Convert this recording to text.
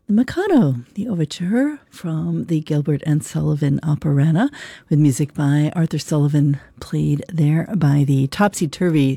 The Mikado, the overture from the Gilbert and Sullivan Operetta, with music by Arthur Sullivan, played there by the Topsy Turvy